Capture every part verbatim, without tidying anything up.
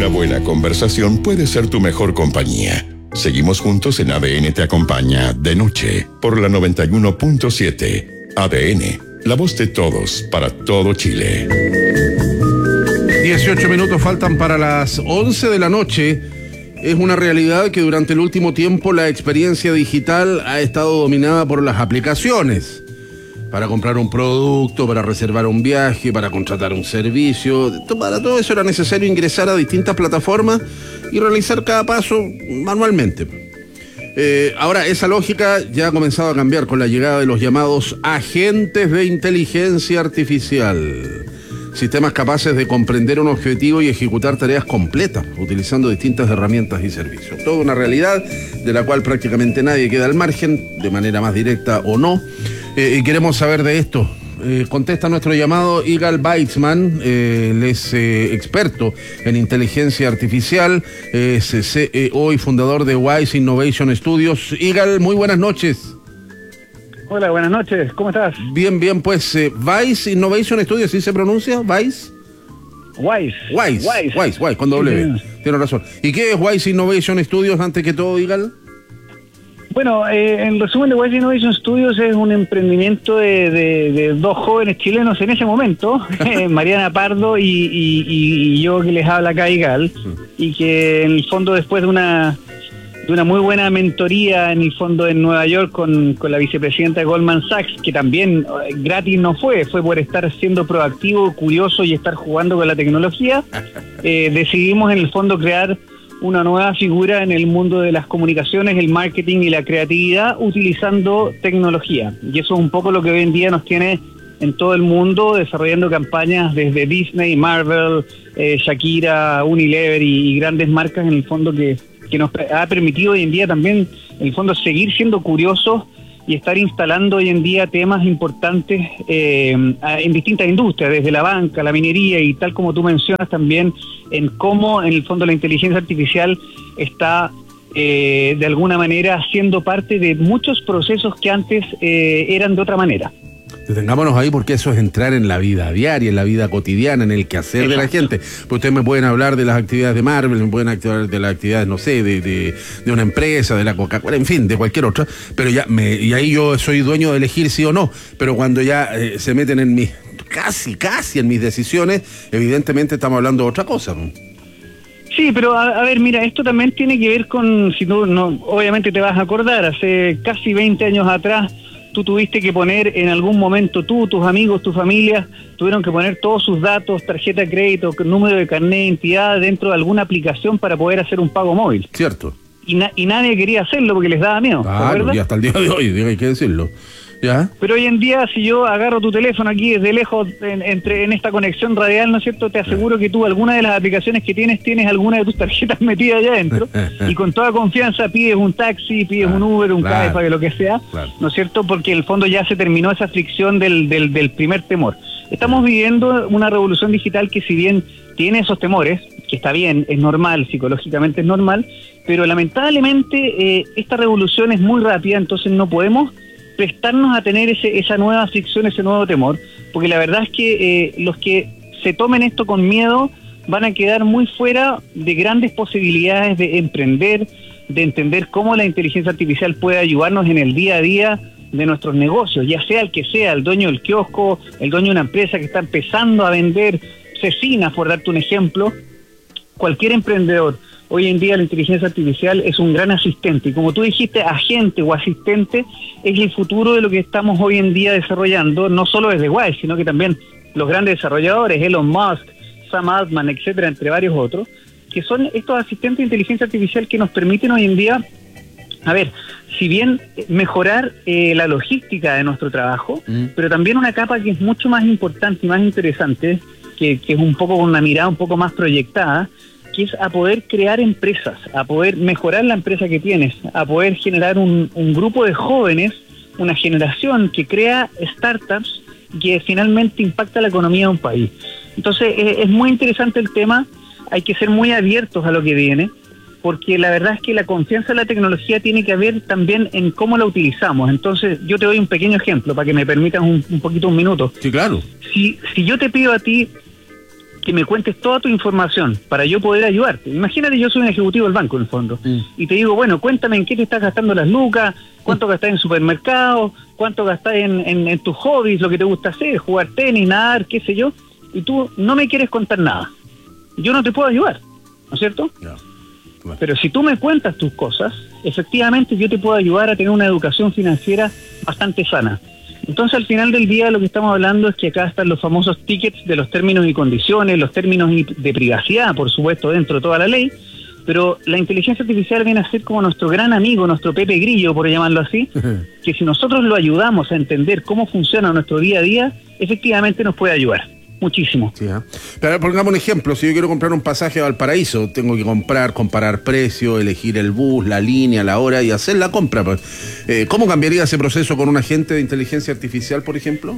Una buena conversación puede ser tu mejor compañía. Seguimos juntos en A D N Te Acompaña de noche por la noventa y uno punto siete. A D N, la voz de todos para todo Chile. dieciocho minutos faltan para las once de la noche. Es una realidad que durante el último tiempo la experiencia digital ha estado dominada por las aplicaciones. Para comprar un producto, para reservar un viaje, para contratar un servicio. Para todo eso era necesario ingresar a distintas plataformas y realizar cada paso manualmente. Eh, ahora, esa lógica ya ha comenzado a cambiar con la llegada de los llamados agentes de inteligencia artificial. Sistemas capaces de comprender un objetivo y ejecutar tareas completas, utilizando distintas herramientas y servicios. Toda una realidad de la cual prácticamente nadie queda al margen, de manera más directa o no. Eh, y queremos saber de esto. Eh, contesta nuestro llamado Igal Weitzman, eh, él es eh, experto en inteligencia artificial, es C E O y fundador de Wise Innovation Studios. Igal, muy buenas noches. Hola, buenas noches, ¿cómo estás? Bien, bien, pues eh, Wise Innovation Studios, ¿sí se pronuncia? ¿Wise? Wise. Wise, Wise, Wise, Wise con doble. Sí, tiene razón. ¿Y qué es Wise Innovation Studios antes que todo, Igal? Bueno, eh, en resumen, de Wise Innovation Studios es un emprendimiento de, de, de dos jóvenes chilenos en ese momento, eh, Mariana Pardo y, y, y yo que les habla acá, Igal, y que en el fondo después de una de una muy buena mentoría en el fondo en Nueva York con, con la vicepresidenta de Goldman Sachs, que también eh, gratis no fue, fue por estar siendo proactivo, curioso y estar jugando con la tecnología, eh, decidimos en el fondo crear una nueva figura en el mundo de las comunicaciones, el marketing y la creatividad utilizando tecnología. Y eso es un poco lo que hoy en día nos tiene en todo el mundo desarrollando campañas desde Disney, Marvel, eh, Shakira, Unilever y, y grandes marcas en el fondo que, que nos ha permitido hoy en día también en el fondo seguir siendo curiosos y estar instalando hoy en día temas importantes eh, en distintas industrias, desde la banca, la minería y tal como tú mencionas también en cómo en el fondo la inteligencia artificial está eh, de alguna manera siendo parte de muchos procesos que antes eh, eran de otra manera. Detengámonos ahí porque eso es entrar en la vida diaria, en la vida cotidiana, en el quehacer de la gente. Pues ustedes me pueden hablar de las actividades de Marvel, me pueden hablar de las actividades, no sé, de, de, de una empresa, de la Coca-Cola, en fin, de cualquier otra, pero ya me, y ahí yo soy dueño de elegir sí o no, pero cuando ya eh, se meten en mis, casi, casi en mis decisiones, evidentemente estamos hablando de otra cosa, ¿no? Sí, pero a, a ver, mira, esto también tiene que ver con, si tú no, obviamente te vas a acordar, hace casi veinte años atrás, tú tuviste que poner en algún momento, tú, tus amigos, tu familia, tuvieron que poner todos sus datos, tarjeta de crédito, número de carnet de identidad dentro de alguna aplicación para poder hacer un pago móvil. Cierto. Y, na y nadie quería hacerlo porque les daba miedo. Claro, y hasta el día de hoy, hay que decirlo. ¿Ya? Pero hoy en día, si yo agarro tu teléfono aquí desde lejos, en, entre, en esta conexión radial, ¿no es cierto? Te aseguro que tú, alguna de las aplicaciones que tienes, tienes alguna de tus tarjetas metidas allá adentro, y con toda confianza pides un taxi, pides claro, un Uber, un claro, Cabify, lo que sea, claro. ¿No es cierto? Porque en el fondo ya se terminó esa fricción del, del, del primer temor. Estamos viviendo una revolución digital que, si bien tiene esos temores, que está bien, es normal, psicológicamente es normal, pero lamentablemente eh, esta revolución es muy rápida, entonces no podemos prestarnos a tener ese, esa nueva fricción, ese nuevo temor, porque la verdad es que eh, los que se tomen esto con miedo van a quedar muy fuera de grandes posibilidades de emprender, de entender cómo la inteligencia artificial puede ayudarnos en el día a día de nuestros negocios, ya sea el que sea, el dueño del kiosco, el dueño de una empresa que está empezando a vender cecinas, por darte un ejemplo, cualquier emprendedor. Hoy en día la inteligencia artificial es un gran asistente y, como tú dijiste, agente o asistente es el futuro de lo que estamos hoy en día desarrollando, no solo desde Wise, sino que también los grandes desarrolladores, Elon Musk, Sam Altman, etcétera, entre varios otros, que son estos asistentes de inteligencia artificial que nos permiten hoy en día, a ver, si bien mejorar eh, la logística de nuestro trabajo, mm. pero también una capa que es mucho más importante y más interesante, que, que es un poco con una mirada un poco más proyectada, que es a poder crear empresas, a poder mejorar la empresa que tienes, a poder generar un, un grupo de jóvenes, una generación que crea startups que finalmente impacta la economía de un país. Entonces es, es muy interesante el tema, hay que ser muy abiertos a lo que viene, porque la verdad es que la confianza en la tecnología tiene que ver también en cómo la utilizamos. Entonces yo te doy un pequeño ejemplo para que me permitas un, un poquito un minuto. Sí, claro. Si, si yo te pido a ti que me cuentes toda tu información para yo poder ayudarte. Imagínate, yo soy un ejecutivo del banco en el fondo, mm. y te digo, bueno, cuéntame en qué te estás gastando las lucas, cuánto gastás en supermercados, cuánto gastás en, en, en tus hobbies, lo que te gusta hacer, jugar tenis, nadar, qué sé yo, y tú no me quieres contar nada. Yo no te puedo ayudar, ¿no es cierto? No. Bueno. Pero si tú me cuentas tus cosas, efectivamente yo te puedo ayudar a tener una educación financiera bastante sana. Entonces, al final del día, lo que estamos hablando es que acá están los famosos tickets de los términos y condiciones, los términos de privacidad, por supuesto, dentro de toda la ley, pero la inteligencia artificial viene a ser como nuestro gran amigo, nuestro Pepe Grillo, por llamarlo así, que si nosotros lo ayudamos a entender cómo funciona nuestro día a día, efectivamente nos puede ayudar. Muchísimo. Sí, ¿eh? Pero pongamos un ejemplo, si yo quiero comprar un pasaje a Valparaíso, tengo que comprar, comparar precio, elegir el bus, la línea, la hora y hacer la compra. Pues. Eh, ¿Cómo cambiaría ese proceso con un agente de inteligencia artificial, por ejemplo?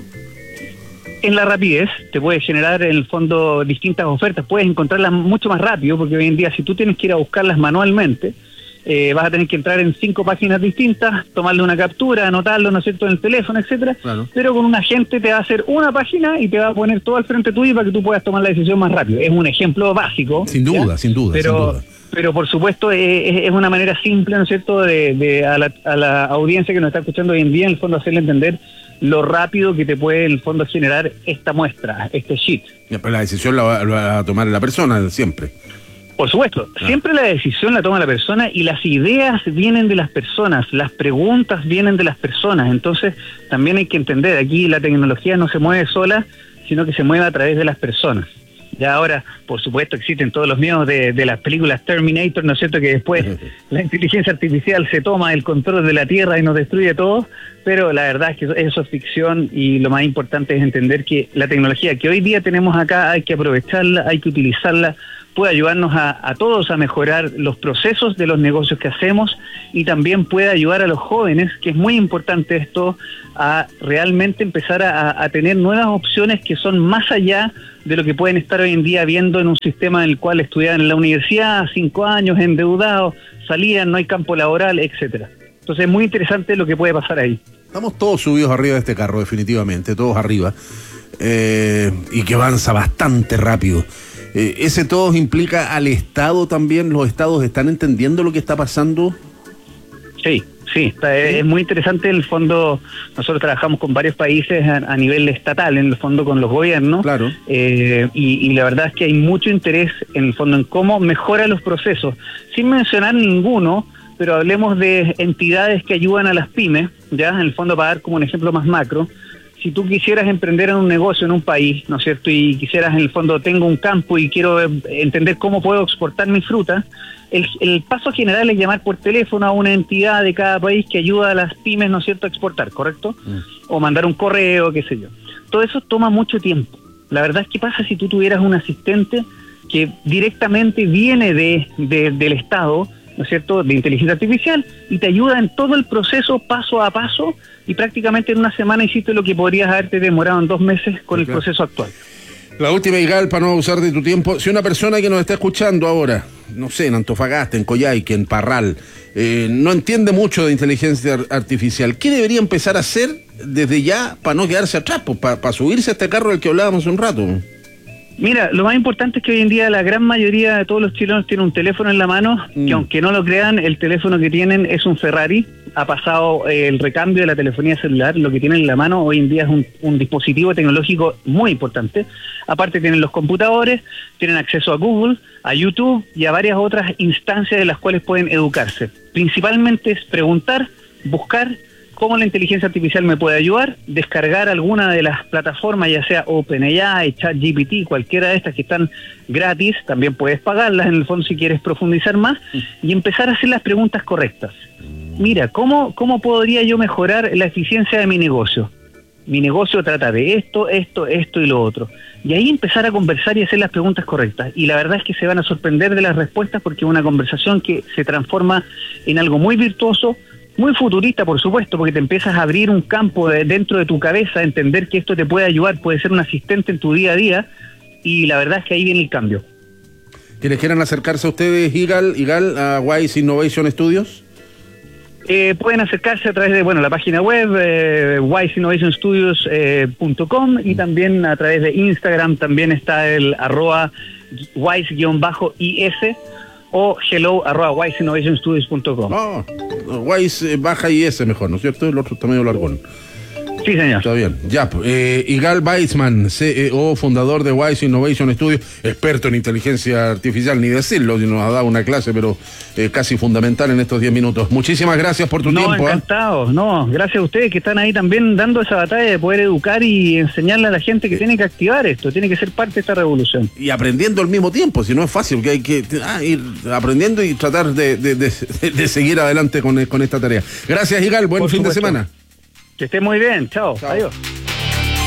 En la rapidez, te puede generar en el fondo distintas ofertas, puedes encontrarlas mucho más rápido, porque hoy en día si tú tienes que ir a buscarlas manualmente, Eh, vas a tener que entrar en cinco páginas distintas, tomarle una captura, anotarlo, ¿no es cierto?, en el teléfono, etcétera. Claro. Pero con un agente te va a hacer una página y te va a poner todo al frente tuyo para que tú puedas tomar la decisión más rápido. Es un ejemplo básico. Sin duda, ¿ya? sin duda, pero, sin duda. Pero por supuesto es, es una manera simple, ¿no es cierto?, de, de a, la, a la audiencia que nos está escuchando hoy en día, en el fondo hacerle entender lo rápido que te puede en el fondo generar esta muestra, este sheet. Ya, pero la decisión la va, la va a tomar la persona siempre. Por supuesto, ah. siempre la decisión la toma la persona y las ideas vienen de las personas, las preguntas vienen de las personas, entonces también hay que entender, aquí la tecnología no se mueve sola, sino que se mueve a través de las personas. Ya ahora, por supuesto, existen todos los miedos de, de las películas Terminator, ¿no es cierto?, que después la inteligencia artificial se toma el control de la Tierra y nos destruye todo, pero la verdad es que eso es ficción y lo más importante es entender que la tecnología que hoy día tenemos acá hay que aprovecharla, hay que utilizarla, puede ayudarnos a, a todos a mejorar los procesos de los negocios que hacemos y también puede ayudar a los jóvenes, que es muy importante esto, a realmente empezar a, a tener nuevas opciones que son más allá de lo que pueden estar hoy en día viendo en un sistema en el cual estudiaban en la universidad, cinco años, endeudados, salían, no hay campo laboral, etcétera. Entonces es muy interesante lo que puede pasar ahí. Estamos todos subidos arriba de este carro, definitivamente, todos arriba, eh, y que avanza bastante rápido. Eh, ¿Ese todos implica al Estado también? ¿Los Estados están entendiendo lo que está pasando? Sí, sí, está, ¿Sí? Es muy interesante. En el fondo, nosotros trabajamos con varios países a, a nivel estatal, en el fondo con los gobiernos. Claro. Eh, y, y la verdad es que hay mucho interés en el fondo en cómo mejora los procesos, sin mencionar ninguno, pero hablemos de entidades que ayudan a las pymes, ya, en el fondo para dar como un ejemplo más macro. Si tú quisieras emprender en un negocio en un país, ¿no es cierto?, y quisieras en el fondo, tengo un campo y quiero entender cómo puedo exportar mi fruta, el, el paso general es llamar por teléfono a una entidad de cada país que ayuda a las pymes, ¿no es cierto?, a exportar, ¿correcto? Mm. O mandar un correo, qué sé yo. Todo eso toma mucho tiempo. La verdad es que pasa si tú tuvieras un asistente que directamente viene de, de del Estado, ¿no es cierto?, de inteligencia artificial, y te ayuda en todo el proceso paso a paso, y prácticamente en una semana hiciste lo que podrías haberte demorado en dos meses con el proceso actual. La última, Igal, para no abusar de tu tiempo, si una persona que nos está escuchando ahora, no sé, en Antofagasta, en Coyhaique, en Parral, eh, no entiende mucho de inteligencia artificial, ¿qué debería empezar a hacer desde ya para no quedarse atrás, pues, para, para subirse a este carro del que hablábamos hace un rato? Mira, lo más importante es que hoy en día la gran mayoría de todos los chilenos tienen un teléfono en la mano, mm. que aunque no lo crean, el teléfono que tienen es un Ferrari. Ha pasado eh, el recambio de la telefonía celular, lo que tienen en la mano hoy en día es un, un dispositivo tecnológico muy importante. Aparte tienen los computadores, tienen acceso a Google, a YouTube y a varias otras instancias de las cuales pueden educarse. Principalmente es preguntar, buscar cómo la inteligencia artificial me puede ayudar, descargar alguna de las plataformas, ya sea OpenAI, ChatGPT, cualquiera de estas que están gratis, también puedes pagarlas en el fondo si quieres profundizar más, y empezar a hacer las preguntas correctas. Mira, ¿cómo, cómo podría yo mejorar la eficiencia de mi negocio? Mi negocio trata de esto, esto, esto y lo otro. Y ahí empezar a conversar y hacer las preguntas correctas. Y la verdad es que se van a sorprender de las respuestas porque es una conversación que se transforma en algo muy virtuoso, muy futurista, por supuesto, porque te empiezas a abrir un campo de, dentro de tu cabeza, a entender que esto te puede ayudar, puede ser un asistente en tu día a día, y la verdad es que ahí viene el cambio. ¿Quienes quieran acercarse a ustedes, Igal, Igal a Wise Innovation Studios? Eh, pueden acercarse a través de, bueno, la página web eh, wise innovation studios punto com y también a través de Instagram también está el arroba wise-is o hello arroba wise innovation studios punto com. Oh, wise eh, baja y S mejor, ¿no es cierto? El otro está medio largón. Sí, señor. Está bien. Ya, eh, Igal Weissman, C E O, fundador de Wise Innovation Studios, experto en inteligencia artificial, ni decirlo, si nos ha dado una clase, pero eh, casi fundamental en estos diez minutos. Muchísimas gracias por tu no, tiempo. Encantado, ¿eh? No, gracias a ustedes que están ahí también dando esa batalla de poder educar y enseñarle a la gente que tiene que activar esto, tiene que ser parte de esta revolución. Y aprendiendo al mismo tiempo, si no es fácil, que hay que ah, ir aprendiendo y tratar de, de, de, de seguir adelante con, con esta tarea. Gracias, Igal, buen Por fin supuesto. de semana. Que esté muy bien, chao, Chao. Adiós.